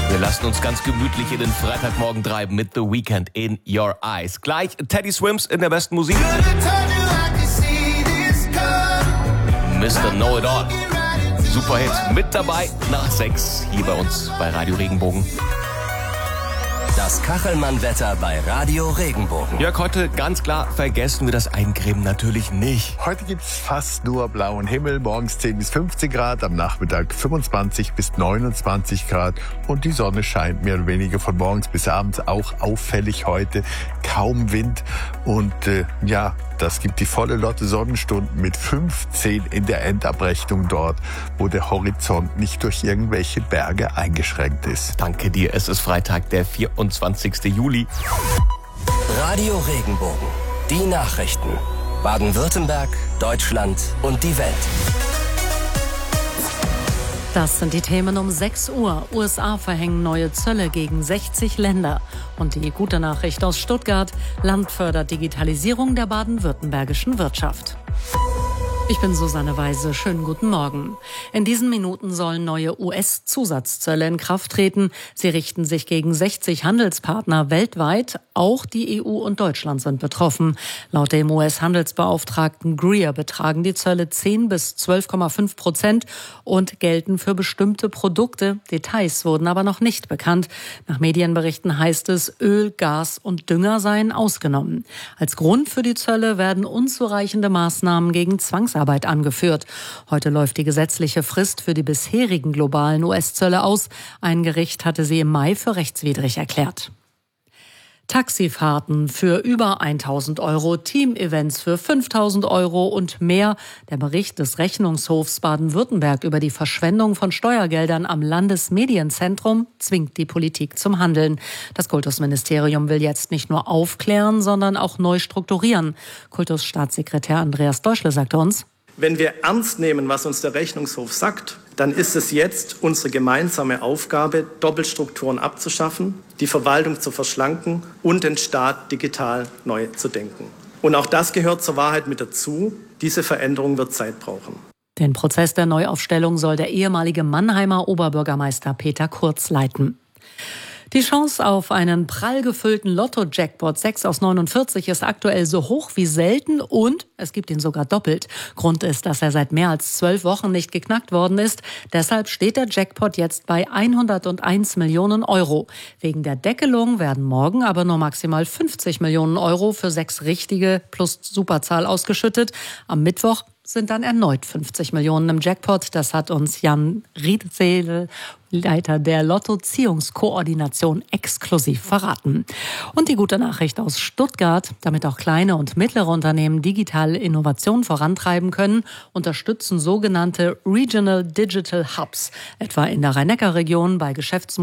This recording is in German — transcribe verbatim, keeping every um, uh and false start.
Wir lassen uns ganz gemütlich in den Freitagmorgen treiben mit The Weeknd in Your Eyes. Gleich Teddy Swims in der besten Musik. Mister Know It All. Superhit mit dabei nach sechs hier bei uns bei Radio Regenbogen. Das Kachelmann-Wetter bei Radio Regenbogen. Jörg, heute ganz klar vergessen wir das Eincremen natürlich nicht. Heute gibt's fast nur blauen Himmel, morgens zehn bis fünfzehn Grad, am Nachmittag fünfundzwanzig bis neunundzwanzig Grad und die Sonne scheint mehr oder weniger von morgens bis abends, auch auffällig heute, kaum Wind und äh, ja, das gibt die volle Lotte Sonnenstunden mit fünfzehn in der Endabrechnung dort, wo der Horizont nicht durch irgendwelche Berge eingeschränkt ist. Danke dir, es ist Freitag, der vierundzwanzigsten Juli. Radio Regenbogen, die Nachrichten. Baden-Württemberg, Deutschland und die Welt. Das sind die Themen um sechs Uhr. U S A verhängen neue Zölle gegen sechzig Länder. Und die gute Nachricht aus Stuttgart: Land fördert Digitalisierung der baden-württembergischen Wirtschaft. Ich bin Susanne Weise. Schönen guten Morgen. In diesen Minuten sollen neue U S-Zusatzzölle in Kraft treten. Sie richten sich gegen sechzig Handelspartner weltweit. Auch die E U und Deutschland sind betroffen. Laut dem U S-Handelsbeauftragten Greer betragen die Zölle zehn bis zwölf Komma fünf Prozent und gelten für bestimmte Produkte. Details wurden aber noch nicht bekannt. Nach Medienberichten heißt es, Öl, Gas und Dünger seien ausgenommen. Als Grund für die Zölle werden unzureichende Maßnahmen gegen Zwangsarbeit Arbeit angeführt. Heute läuft die gesetzliche Frist für die bisherigen globalen U S-Zölle aus. Ein Gericht hatte sie im Mai für rechtswidrig erklärt. Taxifahrten für über tausend Euro, Team-Events für fünftausend Euro und mehr. Der Bericht des Rechnungshofs Baden-Württemberg über die Verschwendung von Steuergeldern am Landesmedienzentrum zwingt die Politik zum Handeln. Das Kultusministerium will jetzt nicht nur aufklären, sondern auch neu strukturieren. Kultusstaatssekretär Andreas Deuschle sagte uns: Wenn wir ernst nehmen, was uns der Rechnungshof sagt, dann ist es jetzt unsere gemeinsame Aufgabe, Doppelstrukturen abzuschaffen, die Verwaltung zu verschlanken und den Staat digital neu zu denken. Und auch das gehört zur Wahrheit mit dazu. Diese Veränderung wird Zeit brauchen. Den Prozess der Neuaufstellung soll der ehemalige Mannheimer Oberbürgermeister Peter Kurz leiten. Die Chance auf einen prall gefüllten Lotto-Jackpot sechs aus neunundvierzig ist aktuell so hoch wie selten und es gibt ihn sogar doppelt. Grund ist, dass er seit mehr als zwölf Wochen nicht geknackt worden ist. Deshalb steht der Jackpot jetzt bei hunderteins Millionen Euro. Wegen der Deckelung werden morgen aber nur maximal fünfzig Millionen Euro für sechs richtige plus Superzahl ausgeschüttet. Am Mittwoch sind dann erneut fünfzig Millionen im Jackpot. Das hat uns Jan Riedsel, Leiter der Lottoziehungskoordination, exklusiv verraten. Und die gute Nachricht aus Stuttgart: Damit auch kleine und mittlere Unternehmen digitale Innovationen vorantreiben können, unterstützen sogenannte Regional Digital Hubs, etwa in der Rhein-Neckar-Region bei Geschäftsmodellen